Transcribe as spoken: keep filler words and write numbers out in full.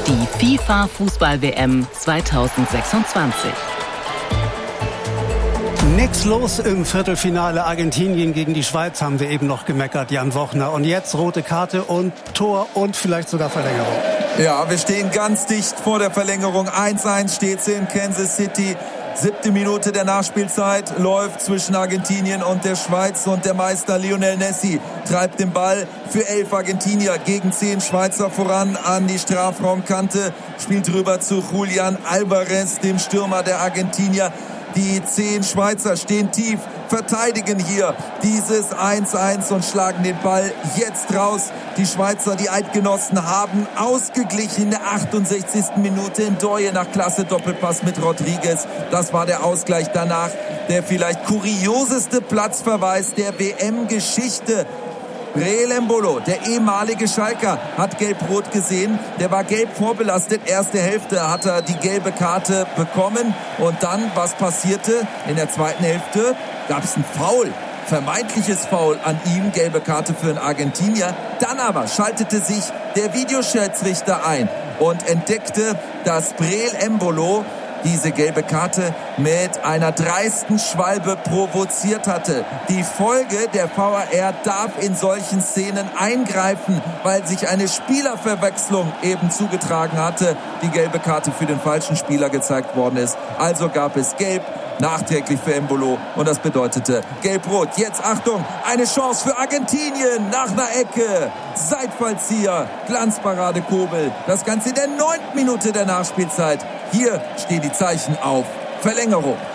Die FIFA-Fußball-W M zweitausendsechsundzwanzig. Nix los im Viertelfinale. Argentinien gegen die Schweiz haben wir eben noch gemeckert, Jan Wochner. Und jetzt rote Karte und Tor und vielleicht sogar Verlängerung. Ja, wir stehen ganz dicht vor der Verlängerung. eins eins steht's in Kansas City. Siebte Minute der Nachspielzeit läuft zwischen Argentinien und der Schweiz und der Meister Lionel Messi treibt den Ball für elf Argentinier gegen zehn Schweizer voran an die Strafraumkante, spielt rüber zu Julian Alvarez, dem Stürmer der Argentinier. Die zehn Schweizer stehen tief, verteidigen hier dieses eins eins und schlagen den Ball jetzt raus. Die Schweizer, die Eidgenossen, haben ausgeglichen in der achtundsechzigsten Minute in Doye nach klasse Doppelpass mit Rodriguez. Das war der Ausgleich danach. Der vielleicht kurioseste Platzverweis der W M-Geschichte. Breel Embolo, der ehemalige Schalker, hat gelb-rot gesehen. Der war gelb vorbelastet. Erste Hälfte hat er die gelbe Karte bekommen. Und dann, was passierte? In der zweiten Hälfte gab es ein Foul. Vermeintliches Foul an ihm, gelbe Karte für einen Argentinier. Dann aber schaltete sich der Videoschiedsrichter ein und entdeckte, dass Breel Embolo diese gelbe Karte mit einer dreisten Schwalbe provoziert hatte. Die Folge, der V A R darf in solchen Szenen eingreifen, weil sich eine Spielerverwechslung eben zugetragen hatte. Die gelbe Karte für den falschen Spieler gezeigt worden ist. Also gab es gelb, nachträglich für Embolo. Und das bedeutete gelb-rot. Jetzt Achtung, eine Chance für Argentinien nach einer Ecke. Seitfallzieher, Glanzparade Kobel. Das Ganze in der neunten Minute der Nachspielzeit. Hier stehen die Zeichen auf Verlängerung.